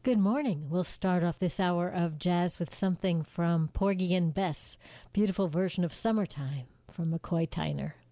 Good morning. We'll start off this hour of jazz with something from Porgy and Bess, beautiful version of Summertime from McCoy Tyner.